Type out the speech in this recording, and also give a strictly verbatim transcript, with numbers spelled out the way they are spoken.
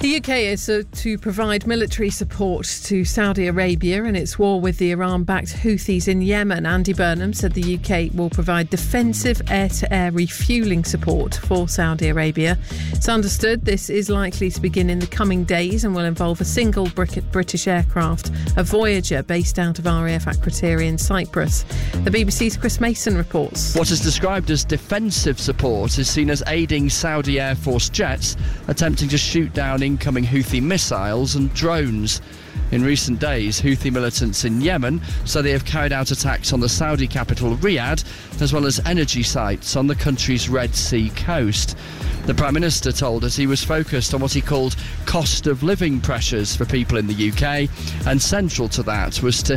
The U K is uh, to provide military support to Saudi Arabia in its war with the Iran-backed Houthis in Yemen. Andy Burnham said the U K will provide defensive air-to-air refuelling support for Saudi Arabia. It's understood this is likely to begin in the coming days and will involve a single British aircraft, a Voyager, based out of R A F Akrotiri in Cyprus. The B B C's Chris Mason reports. What is described as defensive support is seen as aiding Saudi Air Force jets attempting to shoot down incoming Houthi missiles and drones. In recent days, Houthi militants in Yemen say they have carried out attacks on the Saudi capital Riyadh, as well as energy sites on the country's Red Sea coast. The Prime Minister told us he was focused on what he called cost of living pressures for people in the U K, and central to that was to